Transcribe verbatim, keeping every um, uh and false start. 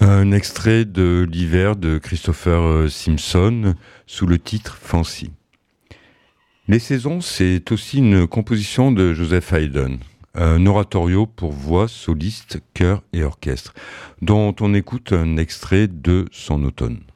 Un extrait de l'hiver de Christopher Simpson sous le titre Fancy. Les saisons, c'est aussi une composition de Joseph Haydn, un oratorio pour voix, soliste, chœur et orchestre, dont on écoute un extrait de son automne.